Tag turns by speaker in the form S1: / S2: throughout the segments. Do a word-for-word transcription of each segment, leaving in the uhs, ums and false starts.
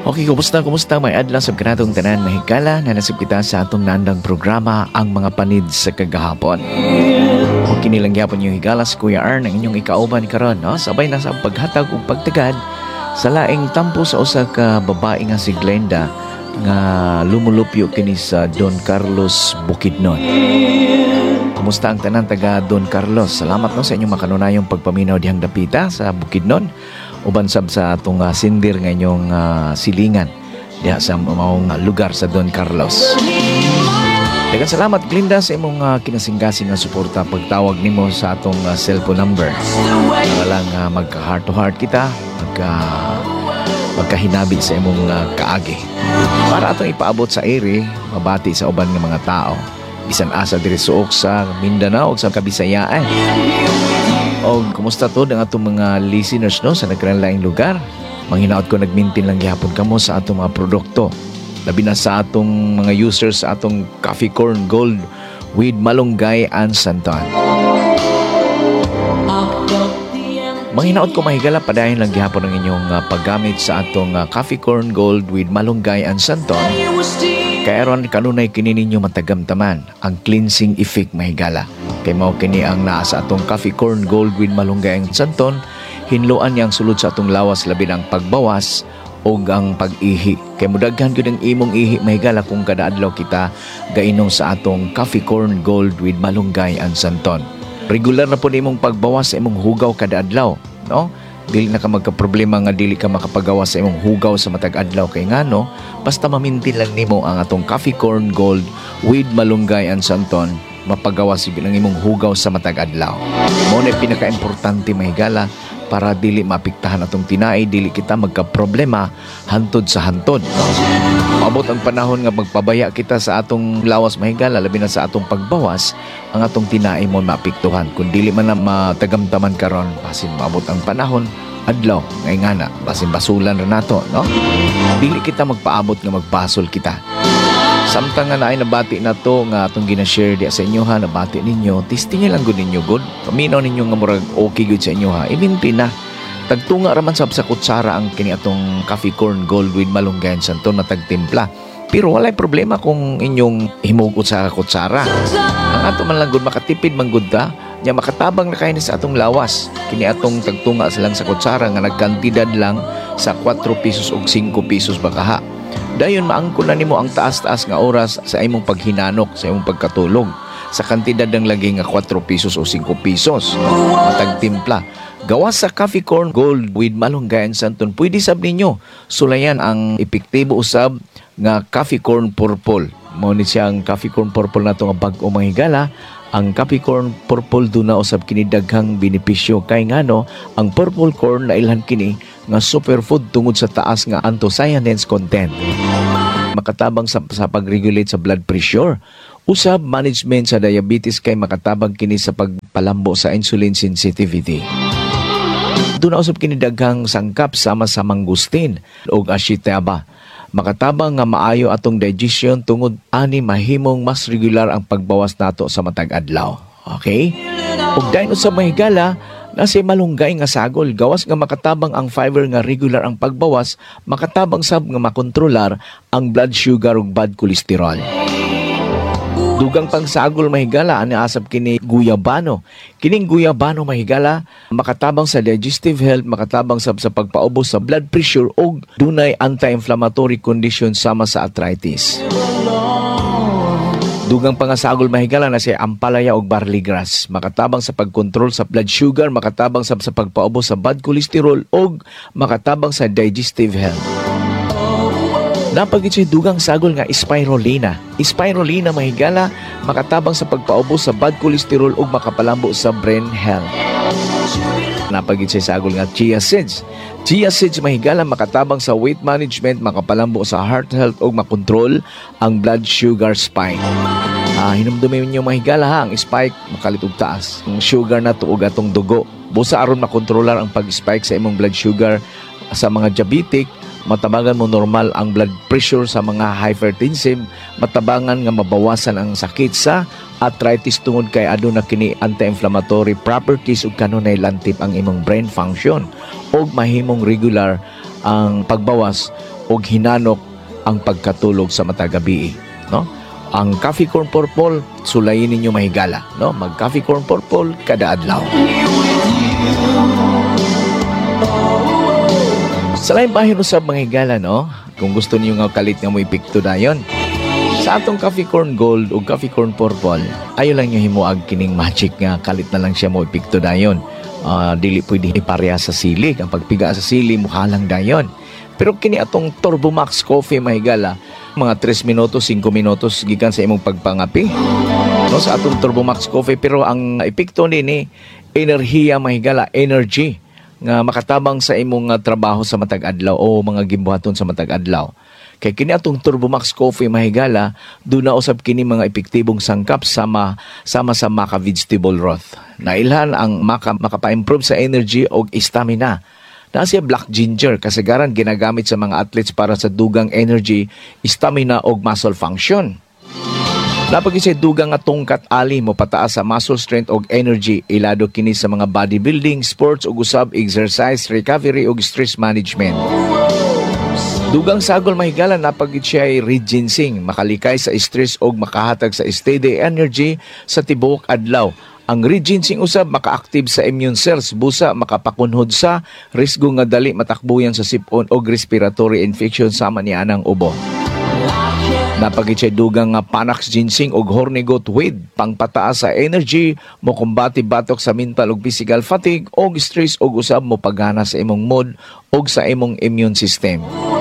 S1: Okay, kumusta, kumusta? May adlaw sa kanatong tanan mahigala na nasib kita sa atong naandang programa ang mga panid sa kagahapon. Okay nilang yapon yung higala si Kuya Arn ang inyong ikauban karon, no? Sabay na sa paghatag ug pagtagad sa laing tampo sa usa ka babae nga si Glenda nga lumulupyo kini sa Don Carlos Bukidnon. Kumusta ang tanan taga Don Carlos? Salamat no sa inyong makanunayong pagpaminaw dihang dapita sa Bukidnon. Uban sab sa atong uh, sindir ngayong uh, silingan diha sa maong uh, lugar sa Don Carlos. Daghang salamat Glenda sa imong uh, kinasinggasing nga suporta pagtawag nimo sa atong uh, cellphone number. Para lang uh, magka heart to heart kita, magka magkahinabit sa imong uh, kaagi. Para atong ipaabot sa ere, mabati sa uban nga mga tao. Bisan asa diri suok sa Mindanao ug sa Kabisayaan. O kumusta to ang atong mga listeners no sa nagkalaing lugar? Manghinaot ko nagmintin lang gihapon kamo sa atong mga produkto. Labi na sa atong mga users sa atong Coffee Corn Gold with Malunggay and Santon. Manghinaot ko mahigala padayon lang gihapon ang inyong uh, paggamit sa atong uh, Coffee Corn Gold with Malunggay and Santon. Kaya ron kanunay kini ninyo matagamtaman ang cleansing effect mahigala. Kay mao kini ang naa sa atong Coffee Corn Gold with Malunggay and Santon, hinluan niyang sulod sa atong lawas labi ng pagbawas o ang pag-ihi. Kay mudaghan gyud ang imong ihi mahigala kung kada adlaw kita gainom sa atong Coffee Corn Gold with Malunggay and Santon. Regular na po nimong pagbawas sa imong hugaw kada adlaw, no? Dili na ka magka-problema nga dili ka makapagawa sa imong hugaw sa matag adlaw kay ngano basta mamintin lang nimo ang atong Coffee Corn Gold with Malunggay and Santon, mapagawa si bilang imong hugaw sa matag adlaw. Mo na pinaka-importante mahigala para dili mapiktahan atong tinai, dili kita magka-problema hantod sa hantod. Maabot ang panahon nga magpabaya kita sa atong lawas mahigala labi na sa atong pagbawas, ang atong tinai mo mapiktuhan. Kung dili man na matagamtaman karon, basin maabot ang panahon adlaw ngay ngana basin basulan ra nato, no? Dili kita magpaabot nga magbasol kita. Samtang nga naay nabati na to nga atong gina-share di sa inyo ha, nabati ninyo, testingin lang gud ninyo gud. Paminaw ninyo nga murag okay gud sa inyo ha. Iminti na. Tagtunga raman sab sa kutsara ang kini atong Coffee Corn Gold with Malunggay and Santon matagtimpla. Pero walay problema kung inyong himugot sa kutsara. Ang ato man lang gud makatipid man gud ta, nya makatabang na kayo sa atong lawas. Kini atong tagtunga silang sa kutsara nga nagkantidad lang sa four pesos o five pesos baka ha. Dayon maangkon na nimo ang taas-taas nga oras sa imong paghinanok, sa imong pagkatulog. Sa kantidad ng lagi nga four pesos o five pesos. Matag timpla. Gawas sa Coffee Corn Gold with Malunggay and Santon, pwede sab ninyo sulayan ang epektibo usab nga Coffee Corn Purple. Mao ni siyang Coffee Corn Purple nato nga bag-o mahigala. Ang Coffee Corn Purple duna usab kini daghang benepisyo kay ngano ang purple corn na ilhan kini nga superfood tungod sa taas nga anthocyanins content. Makatabang sa, sa pag-regulate sa blood pressure. Usab management sa diabetes kay makatabang kini sa pagpalambo sa insulin sensitivity. Duna usab kini daghang sangkap sama sa mangustin ug ashitaba. Makatabang nga maayo atong digestion tungod ani mahimong mas regular ang pagbawas nato sa matag adlaw. Okay? Ug dayon sa mahigala na si malunggay nga sagol, gawas nga makatabang ang fiber nga regular ang pagbawas, makatabang sab nga makontrolar ang blood sugar ug bad cholesterol. Dugang pang sagol mahigala ani asab kini guyabano. Kining guyabano mahigala makatabang sa digestive health, makatabang sab sa pagpaubos sa blood pressure ug dunay anti-inflammatory condition sama sa arthritis. Dugang pangasagol mahigala na si ampalaya ug barley grass, makatabang sa pagkontrol sa blood sugar, makatabang sab sa pagpaubos sa bad cholesterol ug makatabang sa digestive health. Napagit siya dugang sagol nga spirulina. Spirulina mahigala makatabang sa pagpaubos sa bad cholesterol ug makapalambo sa brain health. Napagit siya sagol nga chia seeds. Chia seeds mahigala makatabang sa weight management, makapalambo sa heart health ug makontrol ang blood sugar spike. Ah, hinumdumin niyo mahigala ha, ang spike makalitog taas. Ang sugar na tuog atong dugo. Busa aron makontrolar ang pag-spike sa imong blood sugar sa mga diabetic, matabangan mo normal ang blood pressure sa mga hypertensive, matabangan nga mabawasan ang sakit sa arthritis tungod kay aduna kini anti-inflammatory properties ug kanunay lantip ang imong brain function ug mahimong regular ang pagbawas o hinanok ang pagkatulog sa matag gabi, no? Ang coffee corn purple, sulayin ninyo mahigala, no? Mag coffee corn purple kada adlaw. Sa lain bahin usab mga higala, no? Kung gusto niyo nga kalit nga mo ipikto dayon. Sa atong coffee corn gold o coffee corn purple, ayo lang niyo himuag kining magic nga kalit na lang siya mo ipikto dayon. Uh, dili pwede ipareha sa sili. Ang pagpiga sa sili, mukha lang dayon. Pero kini atong Turbo Max Coffee mahigala, mga tres minutos, cinco minutos gikan sa imong pagpangapi. No, sa atong Turbo Max Coffee, pero ang epekto nini enerhiya mahigala, energy nga makatabang sa imong uh, trabaho sa matag adlaw o mga gimbuhaton sa matag adlaw. Kay kini atong Turbo Max Coffee mahigala, duna usab kini mga epektibong sangkap sama sama sa maca vegetable broth. Nailhan ang maca makapa-improve sa energy o stamina. Na siya black ginger, kasagaran ginagamit sa mga athletes para sa dugang energy, stamina o muscle function. Napag siya dugang nga tungkat ali mo pataas sa muscle strength o energy, ilado kini sa mga bodybuilding, sports ug usab exercise, recovery ug stress management. Dugang sagol mahigala napag siya ay reginsing, makalikay sa stress o makahatag sa steady energy sa tibuok adlaw. Ang reginsing usab maka-active sa immune cells, busa makapakunhod sa risgo nga dali matakbuyan sa sipon o respiratory infection sama niya ng ubo. Napagit siya dugang nga Panax ginseng o horny goat weed, pangpataas sa energy, mo kumbati batok sa mental o physical fatigue o stress o usab mo pagana sa imong mood o sa imong immune system.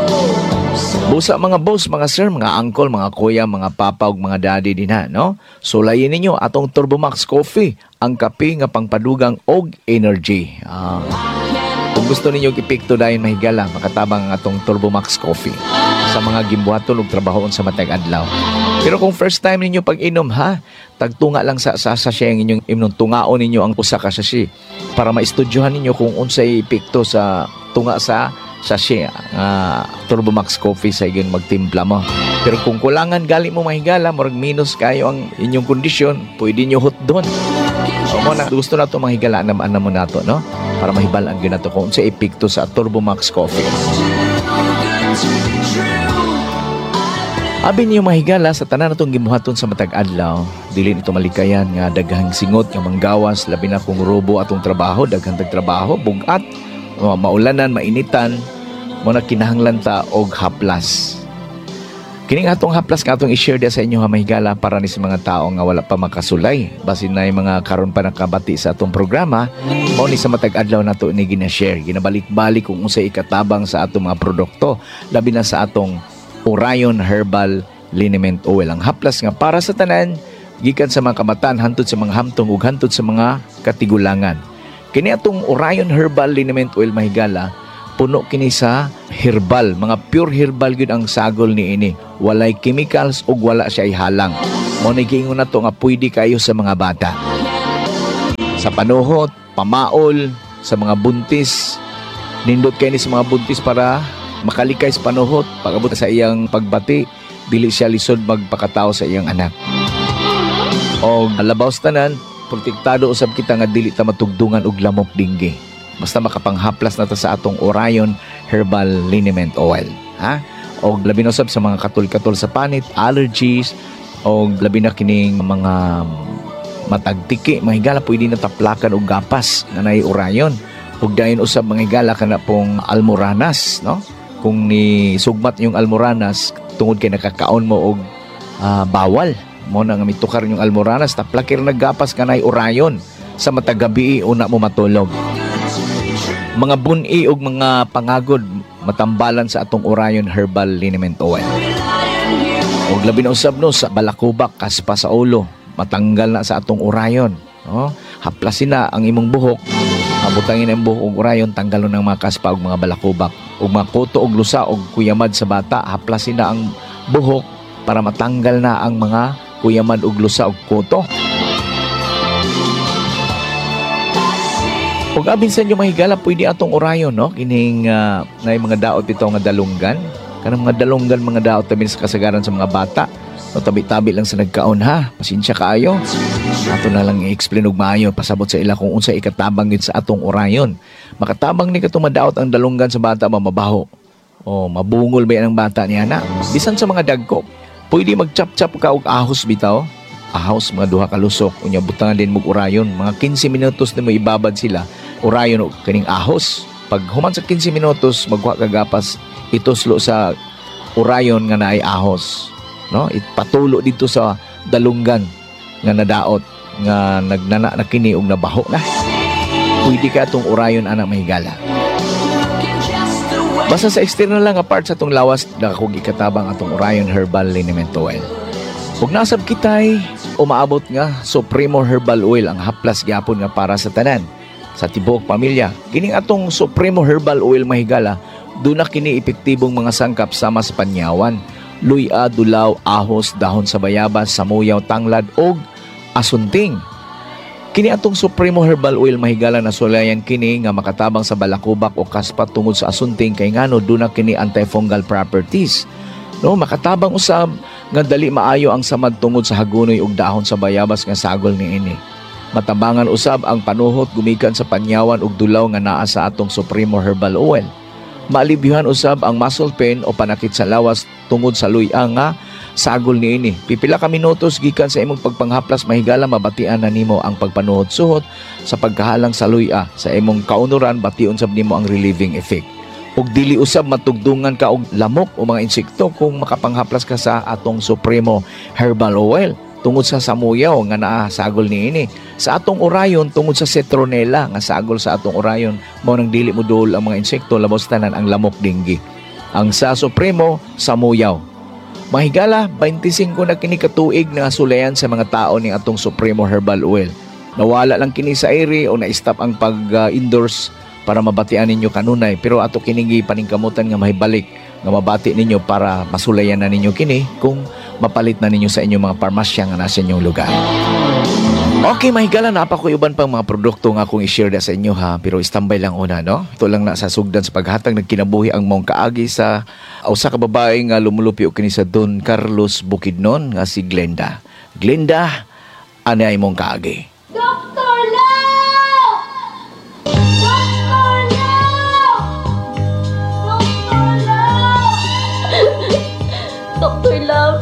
S1: Busa mga boss, mga sir, mga uncle, mga kuya, mga papa ug mga daddy din ha, no? Sulayin ninyo atong Turbo Max Coffee, ang kape nga pangpadugang og energy. Ah. Kung gusto ninyo ipikto dayon mahigala, makatabang ang atong Turbo Max Coffee sa mga gimbuhaton ug trabahoon sa matag adlaw. Pero kung first time ninyo pag-inom ha, tagtunga lang sa sa sachet ang inyong imnon, tungaon ninyo ang usa ka sachet para maistudyohan ninyo kung unsay epekto sa tunga sa sachet uh, Turbo Max Coffee sa iyon magtimpla mo. Pero kung kulangan gali mo mahigala, murag minus kayo ang inyong kondisyon, pwede nyo hot doon. O mo na gusto na ito mahigala, naman na mo na ito, no? Para mahibalaan gina ito kung sa epekto sa Turbo Max Coffee. Abi niyo mahigala sa tanan natong gibuhaton sa matag adlaw, dili nito malikayan nga daghang singot nga manggawas, labi na kung robo atong trabaho, daghang tagtrabaho, bugat, maulanan, mainitan, mo na kinahanglan ta og haplas. Kining atong haplas nga atong i-share dia sa inyo ha mahigala para ni sa mga tao nga wala pa makasulay. Basin na yung mga karon pa nakabati sa atong programa, mo ni sa matag adlaw nato ni gina-share. Ginabalik-balik kung unsay ikatabang sa atong mga produkto, labi na sa atong Orion Herbal Liniment Oil. Ang haplas nga para sa tanan, gikan sa mga kamatan, hantod sa mga hamtong ug hantod sa mga katigulangan. Kini atong Orion Herbal Liniment Oil mahigala, puno kini sa herbal, mga pure herbal gyud ang sagol ni ini. Walay chemicals ug wala siya ihalang. Mo ni giingon nato nga pwede kayo sa mga bata. Sa panuhot, pamaol, sa mga buntis, nindot kay ni sa mga buntis para makalikay sa panuhot, pag-abot sa iyang pagbati, dili siya lisod magpakatao sa iyang anak. O labaw sa tanan, protektado usab kita nga dili ta matugdungan og lamok dingge. Basta makapanghaplas na ta sa atong Orion Herbal Liniment Oil, ha? O labi na usab sa mga katul-katul sa panit, allergies, o labi na kining mga matagtiki, mahigala pwede na taplakan og gapas na nay Orion. Ug dayon usab mahigala kana pong almoranas, no? Kung ni sugmat yung almoranas tungod kay nakakaon mo og uh, bawal, mo na nga mitukar yung almoranas, taplakir naggapas kanay Orion sa matagabi una mo matulog. Mga buni og mga pangagod matambalan sa atong Orion Herbal Liniment Oil. Og labi na usab no sa balakubak, kaspa sa ulo, matanggal na sa atong Orion, no? Haplasin na ang imong buhok, abutangin ang buhok og Orion, tanggalon ang mga kaspa og mga balakubak, og mga kuto og lusa og kuyamad sa bata, haplasin na ang buhok para matanggal na ang mga kuyamad ug lusa og kuto. Ug abin sa inyo mahigala, pwede atong Orion, no? Kining uh, na mga daot ito nga dalunggan. Kanang mga dalunggan, mga daot tabi sa kasagaran sa mga bata. No, tabi-tabi lang sa nagkaon ha. Pasensya kaayo. Ato na lang i-explain og maayo, pasabot sa ila kung unsa ikatabang yun sa atong Orion. Makatabang ni katong madaot ang dalunggan sa bata, mamabaho. O mabungol ba yan ang bata niya na? Bisan sa mga dagko, pwede mag-chap-chap ka og ahos bitaw. Ahos mga duha ka lusok, unya butangan din mog urayon. Mga fifteen minutos na mo ibabad sila, urayon og kaning ahos. Pag human sa fifteen minutos, magwa ka gapas ituslo sa urayon nga naay ahos. No? Ipatulo dito sa dalunggan nga nadaot nga nagnana na kini og nabaho na. Pwede ka itong urayon anak mahigala. Basta sa external lang nga part sa itong lawas na kung ikatabang atong urayon herbal liniment oil. Kung nasab kitay, umaabot nga Supremo Herbal Oil ang haplas gyapon nga para sa tanan sa tibuok pamilya. Kining atong Supremo Herbal Oil mahigala, doon na kini epektibong mga sangkap sama sa panyawan, luya, dulaw, ahos, dahon sa bayabas, samuyaw, tanglad og asunting. Kini atong Supremo Herbal Oil mahigala na sulayan kini nga makatabang sa balakubak o kaspat tungod sa asunting kay ngano doon na kini antifungal properties. No, makatabang usab nga dali maayo ang samad tungod sa hagunoy ug dahon sa bayabas nga sagol niini. Matabangan usab ang panuhot gumikan sa panyawan ug dulaw nga naa sa atong Supremo Herbal Oil. Maalibyohan usab ang muscle pain o panakit sa lawas tungod sa luya nga sagol niini. Pipila ka minutos gikan sa imong pagpanghaplas mahigala mabatian na nimo ang pagpanuhot suhot sa pagkahalang sa luya. Sa imong kaunuran bation sab nimo ang relieving effect. Ug dili usab matugdungan ka og lamok o mga insekto kung makapanghaplas ka sa atong Supremo Herbal Oil tungod sa samuyaw nga naa sagol niini. Sa atong urayon tungod sa citronella nga sagol sa atong urayon mao nang dili mo duol ang mga insekto labos tanan ang lamok dinggi. Ang sa Supremo samuyaw. Mahigala twenty-five na kini katuig na sulayan sa mga tao ning atong Supremo Herbal Oil. Nawala lang kini sa ere o na-stop ang pag-endorse para mabatian ninyo kanunay, pero ato kiningi paningkamutan nga mahibalik nga mabati ninyo para masulayan na ninyo kini kung mapalit na ninyo sa inyong mga parmasya nga nasa inyong lugar. Okay, mahigala na pa ko uban pang mga produkto nga akong i-share na sa inyo ha, pero standby lang una, no? Ito lang na sa sugdan sa paghatag nagkinabuhi ang mong kaagi sa usa ka babae nga lumulupi o kini sa Don Carlos Bukidnon nga si Glenda. Glenda, ano ay mong kaagi?
S2: Doctor Lau! Doctor Lau! Doctor Lau! Doctor Lau!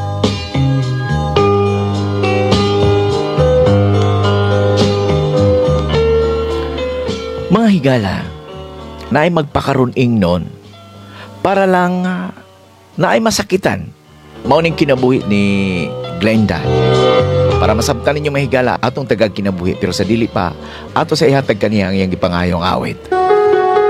S1: Mga higala, na ay magpakaruning nun para lang uh, na ay masakitan. Mauning kinabuhi ni Glenda. Para masabtan ninyo mahigala atong tagag kinabuhi pero sa dili pa ato sa ihatag kaniya ang iyang gipangayong awit.